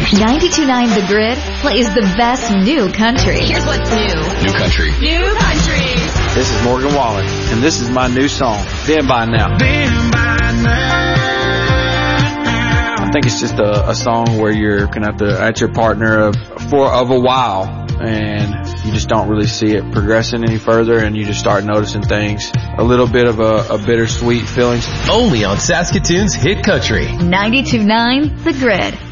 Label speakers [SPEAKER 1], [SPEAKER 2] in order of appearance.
[SPEAKER 1] 92.9 The Grid plays the best new country.
[SPEAKER 2] Here's what's new.
[SPEAKER 3] New country.
[SPEAKER 2] New country.
[SPEAKER 4] This is Morgan Wallen, and this is my new song, Been By Now.
[SPEAKER 5] Been by now.
[SPEAKER 4] I think it's just a song where you're going to have to at your partner of a while, and you just don't really see it progressing any further, and you just start noticing things. A little bit of a bittersweet feeling.
[SPEAKER 3] Only on Saskatoon's Hit Country.
[SPEAKER 1] 92.9 The Grid.